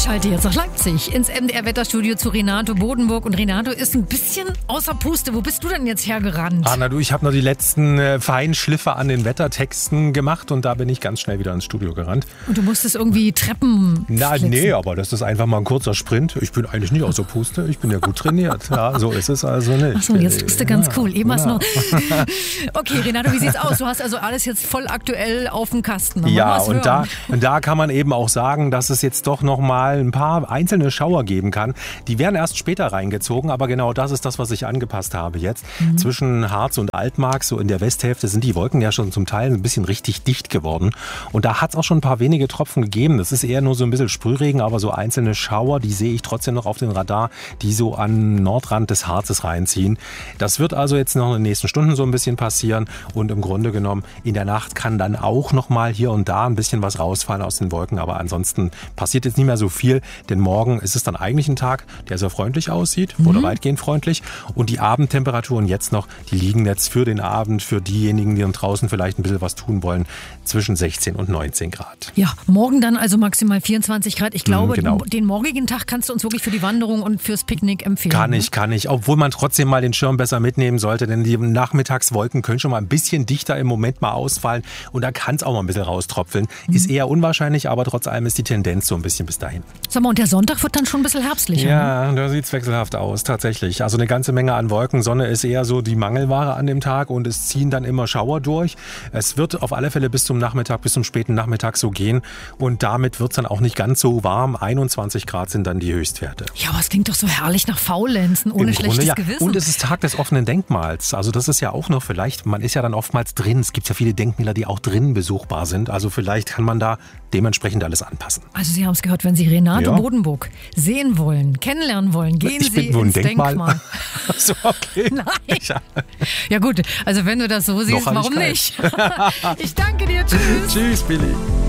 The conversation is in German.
Ich schalte jetzt nach Leipzig ins MDR-Wetterstudio zu Renato Bodenburg. Und Renato ist ein bisschen außer Puste. Wo bist du denn jetzt hergerannt? Anna, du, ich habe noch die letzten Feinschliffe an den Wettertexten gemacht und da bin ich ganz schnell wieder ins Studio gerannt. Und du musstest irgendwie Treppen flitzen. Nee, aber das ist einfach mal ein kurzer Sprint. Ich bin eigentlich nicht außer Puste, ich bin ja gut trainiert. Ja, so ist es also nicht. Achso, jetzt bist du ganz cool. Eben was noch. Okay, Renato, wie sieht's aus? Du hast also alles jetzt voll aktuell auf dem Kasten. Ja, und da kann man eben auch sagen, dass es jetzt doch noch mal ein paar einzelne Schauer geben kann. Die werden erst später reingezogen, aber genau das ist das, was ich angepasst habe jetzt. Zwischen Harz und Altmark, so in der Westhälfte, sind die Wolken ja schon zum Teil ein bisschen richtig dicht geworden. Und da hat es auch schon ein paar wenige Tropfen gegeben. Das ist eher nur so ein bisschen Sprühregen, aber so einzelne Schauer, die sehe ich trotzdem noch auf dem Radar, die so an Nordrand des Harzes reinziehen. Das wird also jetzt noch in den nächsten Stunden so ein bisschen passieren und im Grunde genommen in der Nacht kann dann auch noch mal hier und da ein bisschen was rausfallen aus den Wolken, aber ansonsten passiert jetzt nicht mehr so viel, denn morgen ist es dann eigentlich ein Tag, der sehr freundlich aussieht oder weitgehend freundlich und die Abendtemperaturen jetzt noch, die liegen jetzt für den Abend, für diejenigen, die dann draußen vielleicht ein bisschen was tun wollen, zwischen 16 und 19 Grad. Ja, morgen dann also maximal 24 Grad. Ich glaube, genau. Den morgigen Tag kannst du uns wirklich für die Wanderung und fürs Picknick empfehlen. Kann ich, obwohl man trotzdem mal den Schirm besser mitnehmen sollte, denn die Nachmittagswolken können schon mal ein bisschen dichter im Moment mal ausfallen und da kann es auch mal ein bisschen raustropfeln. Ist eher unwahrscheinlich, aber trotz allem ist die Tendenz so ein bisschen bis dahin. Sag mal, und der Sonntag wird dann schon ein bisschen herbstlicher. Ja, da sieht es wechselhaft aus, tatsächlich. Also eine ganze Menge an Wolken. Sonne ist eher so die Mangelware an dem Tag und es ziehen dann immer Schauer durch. Es wird auf alle Fälle bis zum Nachmittag, bis zum späten Nachmittag so gehen und damit wird es dann auch nicht ganz so warm. 21 Grad sind dann die Höchstwerte. Ja, aber es klingt doch so herrlich nach Faulenzen, ohne schlechtes Gewissen. Und es ist Tag des offenen Denkmals. Also das ist ja auch noch vielleicht, man ist ja dann oftmals drin. Es gibt ja viele Denkmäler, die auch drinnen besuchbar sind. Also vielleicht kann man da dementsprechend alles anpassen. Also Sie haben es gehört, wenn Sie Renato Bodenburg sehen wollen, kennenlernen wollen, gehen Sie ins Denkmal. So, okay. Nein. Ja gut, also wenn du das so siehst, warum nicht? Ich danke dir, tschüss. Tschüss, Billy.